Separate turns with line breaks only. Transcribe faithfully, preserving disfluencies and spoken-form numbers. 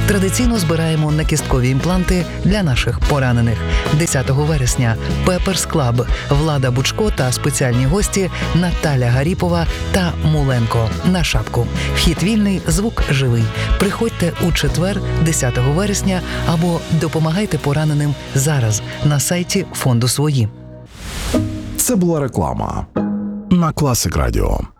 Традиційно збираємо накісткові імпланти для наших поранених. десятого вересня Пеперс Клаб, Влада Бучко та спеціальні гості Наталя Гаріпова та Муленко на шапку. Вхід вільний, звук живий. Приходьте у четвер, десятого вересня, або допомагайте пораненим зараз на сайті фонду «Свої».
Це була реклама на Класик Радіо.